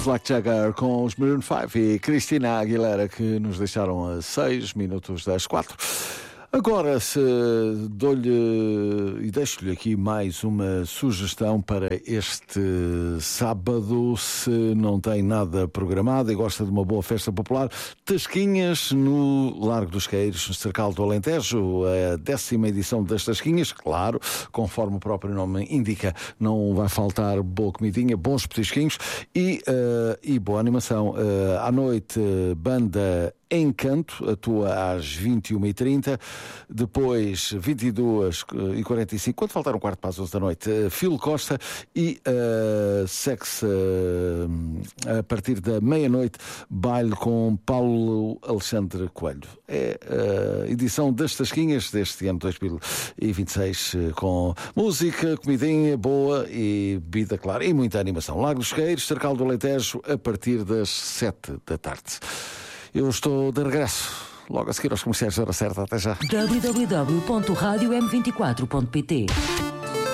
Black Jagger com os Maroon 5 e Cristina Aguilera, que nos deixaram a 6 minutos das 4. Agora, se dou-lhe e deixo-lhe aqui mais uma sugestão para este sábado, se não tem nada programado e gosta de uma boa festa popular, Tasquinhas no Largo dos Queiros, no Cercal do Alentejo, a 10ª edição das Tasquinhas, claro, conforme o próprio nome indica, não vai faltar boa comidinha, bons petisquinhos e boa animação. À noite, banda Encanto atua às 21h30, depois 22h45, quando faltar um quarto para as 11 da noite, Filo Costa e Sex a partir da meia-noite, baile com Paulo Alexandre Coelho. É a edição das Tasquinhas deste ano 2026, com música, comidinha boa e bebida, claro, e muita animação. Largo dos Queiros, Cercal do Alentejo, a partir das 7 da tarde. Eu estou de regresso, logo a seguir aos comerciais da hora certa. Até já. www.radiom24.pt